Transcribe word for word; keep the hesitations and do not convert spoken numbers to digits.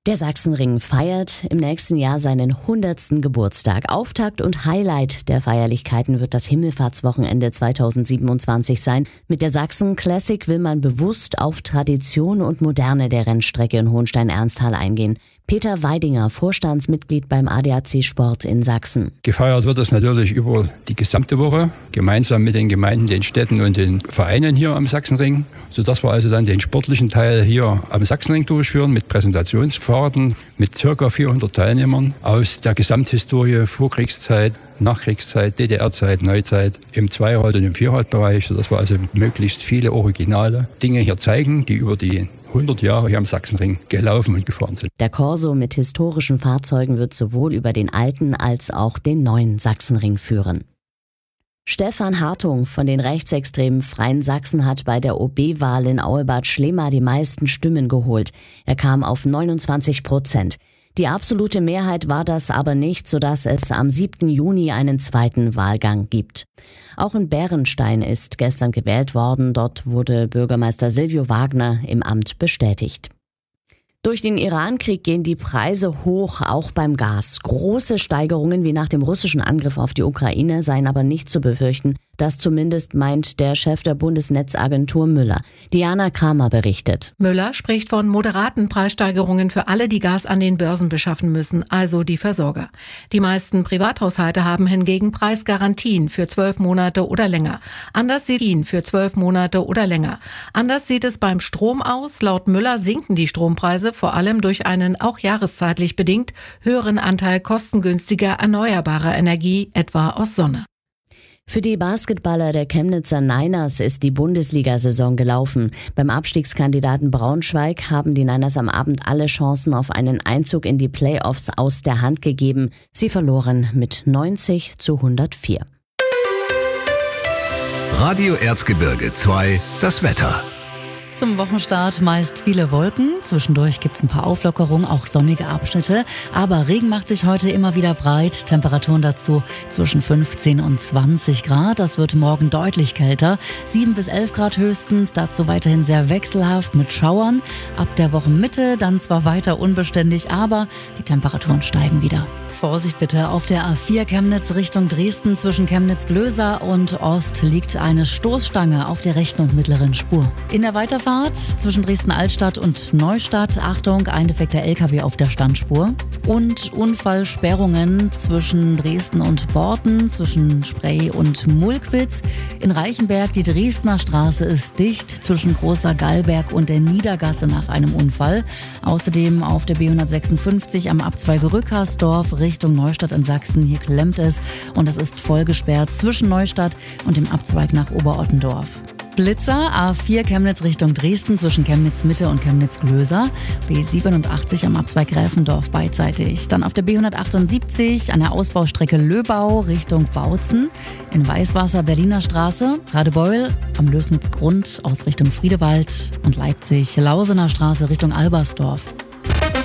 Der Sachsenring feiert im nächsten Jahr seinen hundertsten Geburtstag. Auftakt und Highlight der Feierlichkeiten wird das Himmelfahrtswochenende zweitausendsiebenundzwanzig sein. Mit der Sachsen Classic will man bewusst auf Tradition und Moderne der Rennstrecke in Hohenstein-Ernsthal eingehen. Peter Weidinger, Vorstandsmitglied beim A D A C Sport in Sachsen. Gefeiert wird es natürlich über die gesamte Woche, gemeinsam mit den Gemeinden, den Städten und den Vereinen hier am Sachsenring, sodass wir also dann den sportlichen Teil hier am Sachsenring durchführen mit Präsentationsfahrten mit ca. vierhundert Teilnehmern aus der Gesamthistorie, Vorkriegszeit, Nachkriegszeit, D D R-Zeit, Neuzeit, im Zweirad- und im Vierradbereich, sodass wir also möglichst viele originale Dinge hier zeigen, die über die hundert Jahre hier am Sachsenring gelaufen und gefahren sind. Der Corso mit historischen Fahrzeugen wird sowohl über den alten als auch den neuen Sachsenring führen. Stefan Hartung von den rechtsextremen Freien Sachsen hat bei der O B-Wahl in Auebad Schlema die meisten Stimmen geholt. Er kam auf neunundzwanzig Prozent. Die absolute Mehrheit war das aber nicht, sodass es am siebten Juni einen zweiten Wahlgang gibt. Auch in Bärenstein ist gestern gewählt worden. Dort wurde Bürgermeister Silvio Wagner im Amt bestätigt. Durch den Iran-Krieg gehen die Preise hoch, auch beim Gas. Große Steigerungen wie nach dem russischen Angriff auf die Ukraine seien aber nicht zu befürchten. Das zumindest meint der Chef der Bundesnetzagentur Müller. Diana Kramer berichtet. Müller spricht von moderaten Preissteigerungen für alle, die Gas an den Börsen beschaffen müssen, also die Versorger. Die meisten Privathaushalte haben hingegen Preisgarantien für zwölf Monate oder länger. Anders sieht ihn für zwölf Monate oder länger. Anders sieht es beim Strom aus. Laut Müller sinken die Strompreise vor allem durch einen auch jahreszeitlich bedingt höheren Anteil kostengünstiger erneuerbarer Energie, etwa aus Sonne. Für die Basketballer der Chemnitzer Niners ist die Bundesliga-Saison gelaufen. Beim Abstiegskandidaten Braunschweig haben die Niners am Abend alle Chancen auf einen Einzug in die Playoffs aus der Hand gegeben. Sie verloren mit neunzig zu hundertvier. Radio Erzgebirge zwei, das Wetter. Zum Wochenstart meist viele Wolken. Zwischendurch gibt's ein paar Auflockerungen, auch sonnige Abschnitte. Aber Regen macht sich heute immer wieder breit. Temperaturen dazu zwischen fünfzehn und zwanzig Grad. Das wird morgen deutlich kälter. sieben bis elf Grad höchstens. Dazu weiterhin sehr wechselhaft mit Schauern. Ab der Wochenmitte dann zwar weiter unbeständig, aber die Temperaturen steigen wieder. Vorsicht bitte, auf der A vier Chemnitz Richtung Dresden zwischen Chemnitz-Glöser und Ost liegt eine Stoßstange auf der rechten und mittleren Spur. In der Weiterfahrt zwischen Dresden-Altstadt und Neustadt, Achtung, ein defekter L K W auf der Standspur. Und Unfallsperrungen zwischen Dresden und Borten, zwischen Sprey und Mulkwitz. In Reichenberg, die Dresdner Straße ist dicht zwischen Großer Gallberg und der Niedergasse nach einem Unfall. Außerdem auf der B hundertsechsundfünfzig am Abzweig Rückharsdorf Richtung Neustadt in Sachsen. Hier klemmt es und es ist voll gesperrt zwischen Neustadt und dem Abzweig nach Oberottendorf. Blitzer, A vier Chemnitz Richtung Dresden zwischen Chemnitz Mitte und Chemnitz Glöser, B siebenundachtzig am Abzweig Gräfendorf beidseitig. Dann auf der B hundertachtundsiebzig an der Ausbaustrecke Löbau Richtung Bautzen, in Weißwasser Berliner Straße, Radebeul am Lößnitzgrund aus Richtung Friedewald und Leipzig Lausener Straße Richtung Albersdorf.